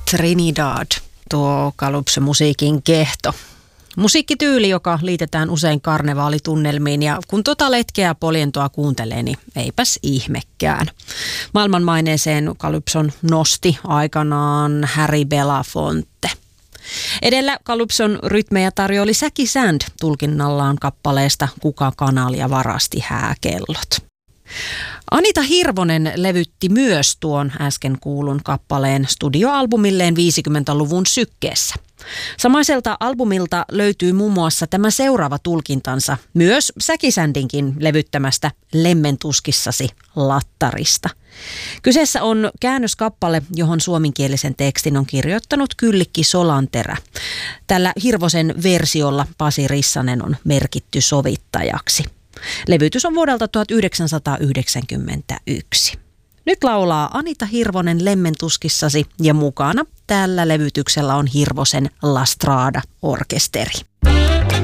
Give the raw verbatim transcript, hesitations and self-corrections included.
Trinidad, tuo Calypso-musiikin kehto. Musiikkityyli, joka liitetään usein karnevaalitunnelmiin, ja kun tota letkeää poljentoa kuuntelee, niin eipäs ihmekään. Maailmanmaineeseen Calypson nosti aikanaan Harry Belafonte. Edellä Calypson rytmejä tarjoili Säki Sand tulkinnallaan kappaleesta Kuka kanaalia varasti hääkellot. Anita Hirvonen levytti myös tuon äsken kuulun kappaleen studioalbumilleen viisikymmentäluvun sykkeessä. Samaiselta albumilta löytyy muun muassa tämä seuraava tulkintansa myös Säki Sandinkin levyttämästä Lemmentuskissasi lattarista. Kyseessä on käännöskappale, johon suomenkielisen tekstin on kirjoittanut Kyllikki Solanterä. Tällä Hirvosen versiolla Pasi Rissanen on merkitty sovittajaksi. Levytys on vuodelta tuhatyhdeksänsataayhdeksänkymmentäyksi. Nyt laulaa Anita Hirvonen Lemmentuskissasi ja mukana tällä levytyksellä on Hirvosen La Strada-orkesteri.